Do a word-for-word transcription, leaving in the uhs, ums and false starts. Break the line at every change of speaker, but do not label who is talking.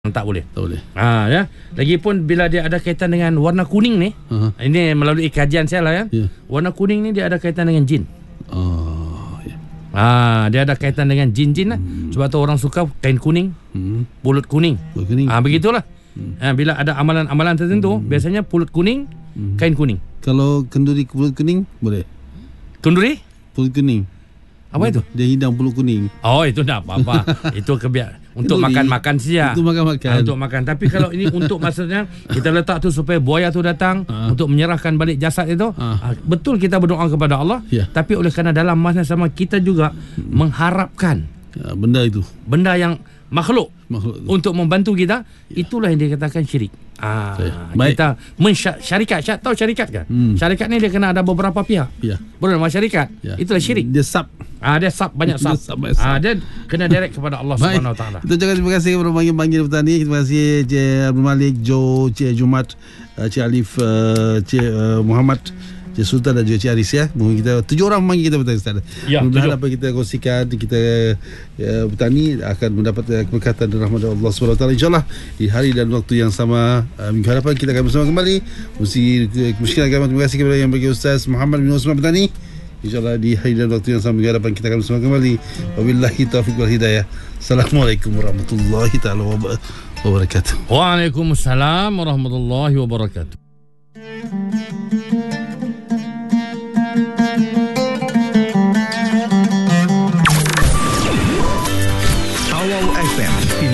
Tak boleh.
Tak boleh.
Ha, ya. Lagipun bila dia ada kaitan dengan warna kuning ni, uh-huh. ini melalui kajian saya lah ya. Yeah. Warna kuning ni dia ada kaitan dengan jin.
Oh, ya. Yeah.
Ha, dia ada kaitan dengan jin-jin lah. Hmm. Sebab tu orang suka kain kuning, hmm. pulut kuning.
Pulut kuning.
Ah, ha, begitulah. Hmm. Ha, bila ada amalan-amalan tertentu, hmm. biasanya pulut kuning, hmm. kain kuning.
Kalau kenduri pulut kuning boleh.
Kenduri?
Pulut kuning.
Apa
dia,
itu?
Dia hidang pulut kuning.
Oh, itu tak apa-apa. Itu kebiak untuk makan-makan saja.
Untuk makan-makan.
Ha, untuk makan. Tapi kalau ini untuk maksudnya kita letak tu supaya buaya tu datang ha. untuk menyerahkan balik jasad itu. Ha. Ha, betul kita berdoa kepada Allah. Ya. Tapi oleh kerana dalam masa sama kita juga hmm. mengharapkan
ya, benda itu.
Benda yang makhluk,
makhluk
untuk membantu kita, ya. Itulah yang dikatakan syirik. Ah, kita mensyarikat, syarikat tahu syarikat kan? Hmm. Syarikat ni dia kena ada beberapa pihak. Ya. Boleh masyarakat. Ya. Itulah syirik.
Dia sub.
Ah, dia sub banyak sub. sub, sub. Ah, dia kena direct kepada Allah Subhanahu Wa Taala.
Kita ucapkan terima kasih kepada panggil-panggil petani. Terima kasih Cik Abdul Malik, Jo, Cik Jumat, Cik Alif, Cik Muhammad, Cik Sultan dan juga Cik Aris ya. Mungkin kita tujuh orang memanggil kita petani Ustaz. Ya, mudah-mudahan apa kita kongsikan kita ya, petani akan mendapat keberkatan dan rahmat Allah Subhanahu Wa Taala insyaallah di hari dan waktu yang sama. Uh, minggu hadapan kita akan bersama kembali. Mesti musykilah agama. Terima kasih kepada yang bagi Ustaz Muhammad bin Osman Petani. InsyaAllah di hari dan waktu yang sama minggu hadapan kita akan bersama kembali. Wabillahi taufiq wal hidayah. Assalamualaikum warahmatullahi taala wabarakatuh.
Waalaikumsalam warahmatullahi wabarakatuh.